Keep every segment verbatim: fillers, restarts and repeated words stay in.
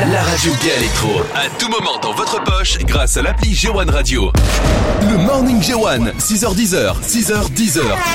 La radio Gay Electro, à tout moment dans votre poche grâce à l'appli G un Radio. Le Morning G un, six heures dix, six heures dix.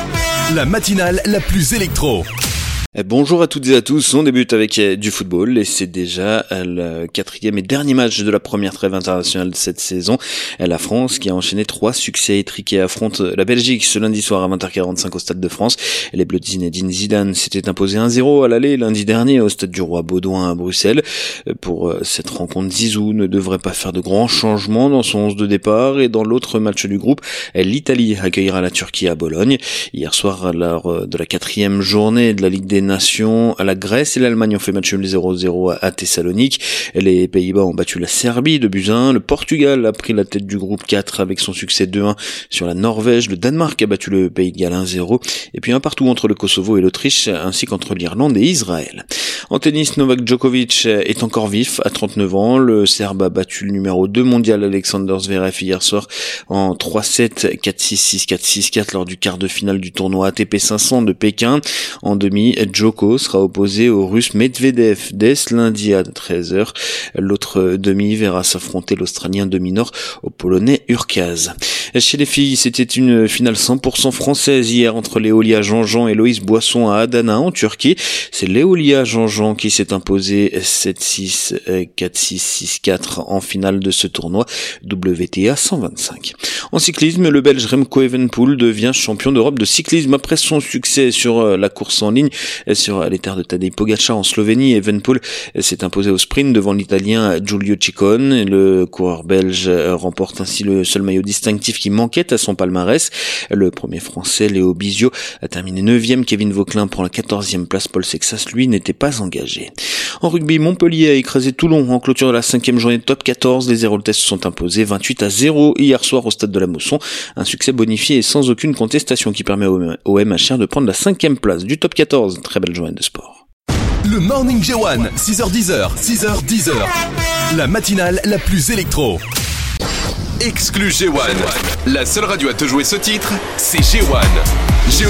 La matinale la plus électro. Bonjour à toutes et à tous, on débute avec du football et c'est déjà le quatrième et dernier match de la première trêve internationale de cette saison. La France qui a enchaîné trois succès étriqués affronte la Belgique ce lundi soir à vingt heures quarante-cinq au Stade de France. Les Bleus de Zinedine Zidane s'étaient imposés un zéro à l'aller lundi dernier au Stade du Roi Baudouin à Bruxelles. Pour cette rencontre, Zizou ne devrait pas faire de grands changements dans son onze de départ et dans l'autre match du groupe, l'Italie accueillera la Turquie à Bologne. Hier soir, lors de la quatrième journée de la Ligue des Nations, la Grèce et l'Allemagne ont fait match nul zéro zéro à Thessalonique. Les Pays-Bas ont battu la Serbie de buts à un. Le Portugal a pris la tête du groupe quatre avec son succès deux un sur la Norvège. Le Danemark a battu le Pays de Galles un zéro. Et puis un partout entre le Kosovo et l'Autriche ainsi qu'entre l'Irlande et Israël. En tennis, Novak Djokovic est encore vif à trente-neuf ans. Le Serbe a battu le numéro deux mondial Alexander Zverev hier soir en trois sept, quatre six, six quatre, six quatre lors du quart de finale du tournoi A T P cinq cents de Pékin. En demi, Djoko sera opposé au Russe Medvedev dès ce lundi à treize heures. L'autre demi verra s'affronter l'Australien demi-nord au Polonais Urkaz. Chez les filles, c'était une finale cent pour cent française hier entre Léolia Jean-Jean et Loïs Boisson à Adana en Turquie. C'est Léolia Jean-Jean qui s'est imposé sept six, quatre six, six quatre en finale de ce tournoi W T A cent vingt-cinq. En cyclisme, le Belge Remco Evenepoel devient champion d'Europe de cyclisme après son succès sur la course en ligne sur les terres de Tadej Pogačar en Slovénie. Evenepoel s'est imposé au sprint devant l'Italien Giulio Ciccone. Le coureur belge remporte ainsi le seul maillot distinctif qui manquait à son palmarès. Le premier français, Léo Bizio, a terminé neuvième. Kevin Vauquelin prend la quatorzième place. Paul Sexas, lui, n'était pas engagé. En rugby, Montpellier a écrasé Toulon en clôture de la cinquième journée de top quatorze. Les Héroltais se sont imposés vingt-huit à zéro hier soir au stade de la Mosson. Un succès bonifié et sans aucune contestation qui permet au M H R de prendre la cinquième place du top quatorze. Très belle journée de sport. Le Morning G un, six heures dix, six heures dix. La matinale la plus électro. Exclu G un. La seule radio à te jouer ce titre, c'est G un.